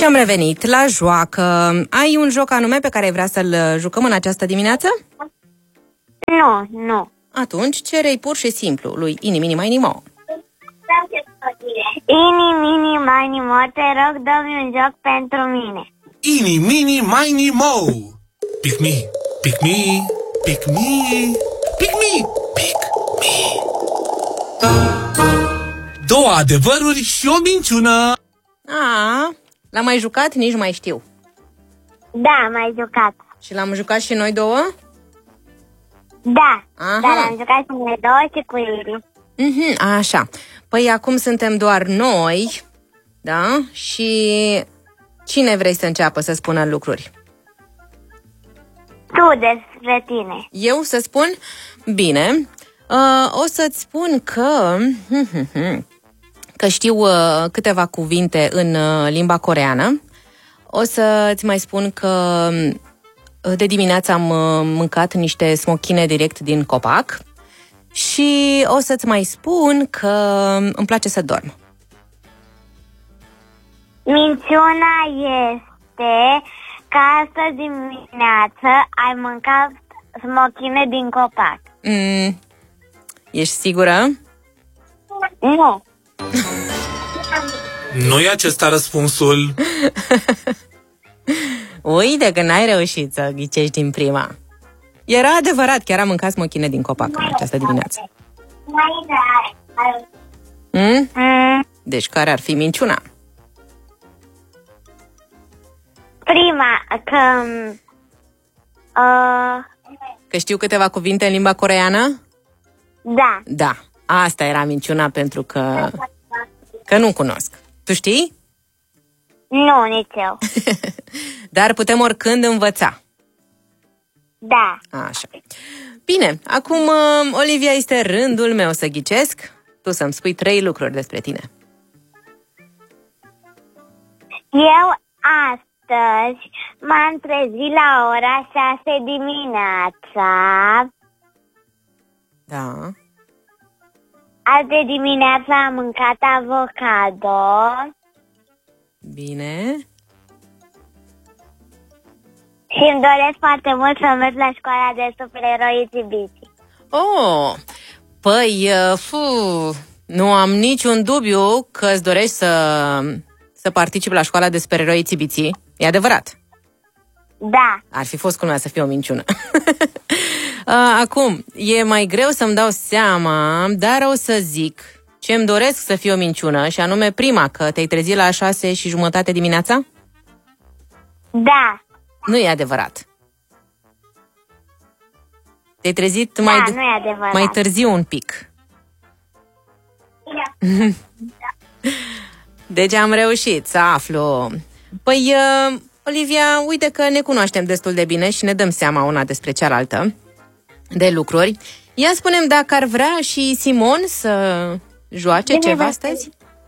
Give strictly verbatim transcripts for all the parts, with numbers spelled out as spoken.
Și am revenit la joacă. Ai un joc anume pe care vrea să-l jucăm în această dimineață? Nu, nu. Atunci cerei pur și simplu lui Ini, Mini, Mai, Nimo. Ini, mini, mini, mo, te rog, dă-mi un joc pentru mine. Ini, mini, mini, mo. Pick me, pick me, pick me, pick me, pick me. Două adevăruri și o minciună. A, l-am mai jucat? Nici nu mai știu. Da, m-ai jucat. Și l-am jucat și noi două? Da, Aha. dar am jucat și noi două și cu Iri. Mhm, așa. Păi acum suntem doar noi, da? Și cine vrei să înceapă să spună lucruri? Tu despre tine. Eu să spun? Bine. Uh, o să-ți spun că că știu uh, câteva cuvinte în uh, limba coreeană. O să-ți mai spun că uh, de dimineață am uh, mâncat niște smochine direct din copac. Și o să-ți mai spun că îmi place să dorm. Minciuna este că astăzi dimineață ai mâncat smochine din copac. Mm, ești sigură? Nu. Nu e acesta răspunsul. Uite că n-ai reușit să ghicești din prima. Era adevărat, chiar am mâncat smochine din copac în această dimineață. Mm? Mm. Deci care ar fi minciuna? Prima, că... Uh, Că știu câteva cuvinte în limba coreeană? da. Da, asta era minciuna pentru că că nu cunosc. Tu știi? Nu, nici eu. Dar putem oricând învăța. Da. Așa. Bine, acum, Olivia, este rândul meu să ghicesc. Tu să-mi spui trei lucruri despre tine. Eu astăzi m-am trezit la ora șase dimineața. Da. Azi de dimineață am mâncat avocado. Bine. Și îmi doresc foarte mult să merg la școala de supereroi Țibiții. Oh, păi, fu, nu am niciun dubiu că îți dorești să, să participi la școala de supereroi Țibiții. E adevărat? Da. Ar fi fost culmea să fie o minciună. Acum, e mai greu să-mi dau seama, dar o să zic ce-mi doresc să fie o minciună, și anume prima, că te-ai trezit la șase și jumătate dimineața? Da. Nu e adevărat. Te-ai trezit Da, mai, nu e adevărat. mai târziu un pic. Deci am reușit să aflu. Păi, uh, Olivia, uite că ne cunoaștem destul de bine și ne dăm seama una despre cealaltă de lucruri. Ia spune-mi dacă ar vrea și Simon să joace Bine, ceva vă- astăzi?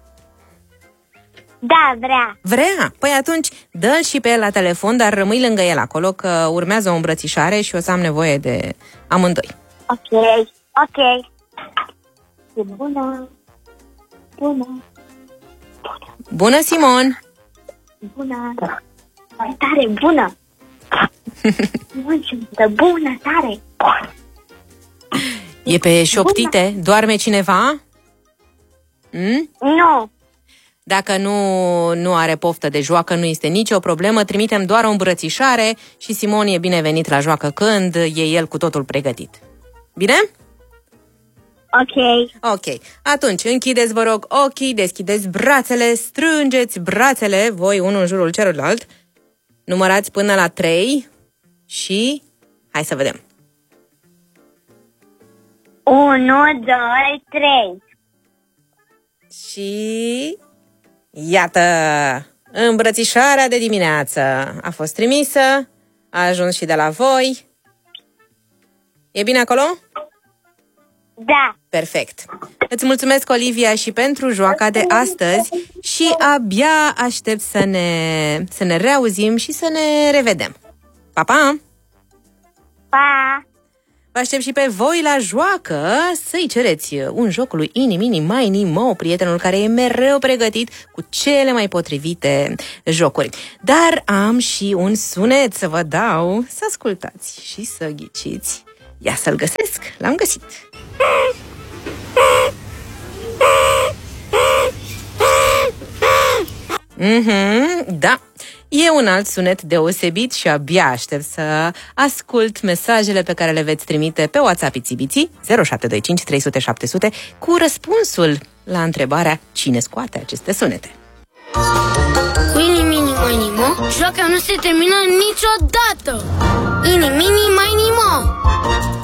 Da, vrea. Vrea? Păi atunci dă-l și pe el la telefon, dar rămâi lângă el acolo, că urmează o îmbrățișare și o să am nevoie de amândoi. Ok. Ok. E bună. Bună. Bună, Simon! Bună. Tare bună. Mulțumesc. Bună, tare. E pe șoptite? Doarme cineva? Mm? Nu. Dacă nu, nu are poftă de joacă, nu este nicio problemă, trimitem doar o îmbrățișare și Simon e binevenit la joacă când e el cu totul pregătit. Bine? Ok. Ok. Atunci, închideți, vă rog, ochii, deschideți brațele, strângeți brațele, voi unul în jurul celuilalt, numărați până la trei și hai să vedem. unu, doi, trei. Și iată, îmbrățișarea de dimineață a fost trimisă, a ajuns și de la voi. E bine acolo? Da. Perfect. Îți mulțumesc, Olivia, și pentru joaca de astăzi și abia aștept să ne, să ne reauzim și să ne revedem. Pa, pa! Pa. Vă aștept și pe voi la joacă să-i cereți un joc lui Ini Mini Miny Mo, prietenul care e mereu pregătit cu cele mai potrivite jocuri. Dar am și un sunet să vă dau, să ascultați și să ghiciți. Ia să-l găsesc, l-am găsit. Mhm, da. E un alt sunet deosebit și abia aștept să ascult mesajele pe care le veți trimite pe WhatsApp Itibiții zero șapte doi cinci trei sute șapte sute cu răspunsul la întrebarea cine scoate aceste sunete. Cu Ini Mini Miny Mo, joaca nu se termină niciodată! Ini Mini Miny Mo!